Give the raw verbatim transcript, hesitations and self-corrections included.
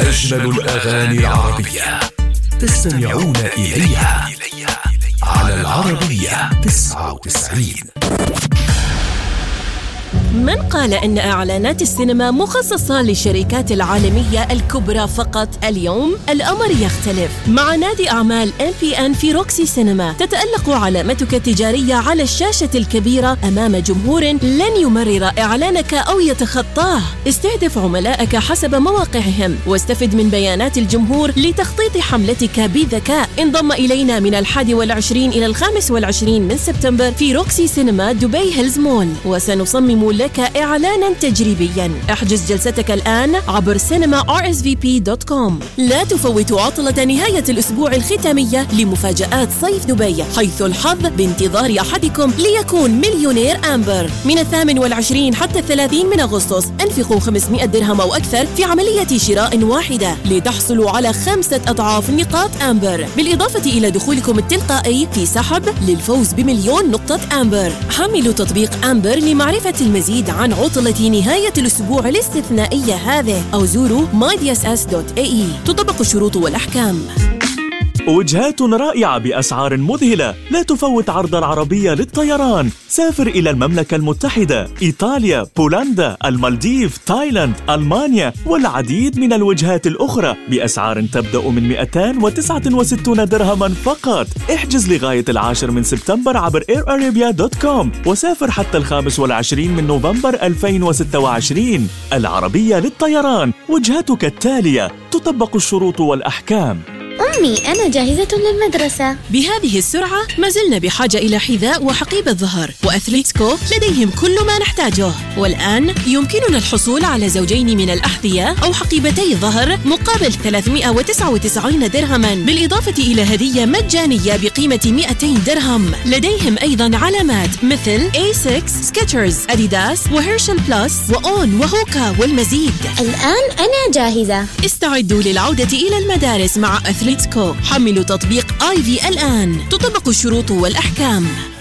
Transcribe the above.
أجمل الأغاني العربية تستمعون إليها على العربية تسعة وتسعين. من قال إن إعلانات السينما مخصصة للشركات العالمية الكبرى فقط؟ اليوم الأمر يختلف. مع نادي أعمال إم بي إن في روكسي سينما تتألق علامتك التجارية على الشاشة الكبيرة أمام جمهور لن يمرر إعلانك أو يتخطاه. استهدف عملائك حسب مواقعهم واستفد من بيانات الجمهور لتخطيط حملتك بذكاء. انضم إلينا من الحادي والعشرين إلى الخامس والعشرين من سبتمبر في روكسي سينما دبي هيلز مول، وسنصمم لك إعلاناً تجريبياً. احجز جلستك الآن عبر سينما آر إس في بي دوت كوم. لا تفوتوا عطلة نهاية الأسبوع الختامية لمفاجآت صيف دبي، حيث الحظ بانتظار أحدكم ليكون مليونير أمبر. من الثامن والعشرين حتى الثلاثين من أغسطس انفقوا خمسمائة درهم أو أكثر في عملية شراء واحدة لتحصلوا على خمسة أضعاف نقاط أمبر، بالإضافة إلى دخولكم التلقائي في سحب للفوز بمليون نقطة أمبر. حملوا تطبيق أمبر لمعرفة المزيد عن عطلة نهاية الأسبوع الاستثنائية هذه، أو زوروا ماي دي إس إس دوت إيه إي. تطبق الشروط والأحكام. وجهات رائعة بأسعار مذهلة. لا تفوت عرض العربية للطيران. سافر إلى المملكة المتحدة، إيطاليا، بولندا، المالديف، تايلاند، ألمانيا والعديد من الوجهات الأخرى بأسعار تبدأ من مئتين وتسعة وستين درهما فقط. احجز لغاية العاشر من سبتمبر عبر إير أرابيا دوت كوم وسافر حتى الخامس والعشرين من نوفمبر ألفين وستة وعشرين. العربية للطيران، وجهتك التالية. تطبق الشروط والأحكام. أمي أنا جاهزة للمدرسة. بهذه السرعة ما زلنا بحاجة إلى حذاء وحقيبة ظهر، وأثليتسكو لديهم كل ما نحتاجه. والآن يمكننا الحصول على زوجين من الأحذية أو حقيبتي ظهر مقابل ثلاثمائة وتسعة وتسعين درهما، بالإضافة إلى هدية مجانية بقيمة مئتين درهم. لديهم أيضا علامات مثل إيه ستة، سكيتشرز، أديداس، وهيرشن بلس، وأون، وهوكا، والمزيد. الآن أنا جاهزة. استعدوا للعودة إلى المدارس مع أثليتسكو. حملوا تطبيق آي في الآن. تطبق الشروط والأحكام.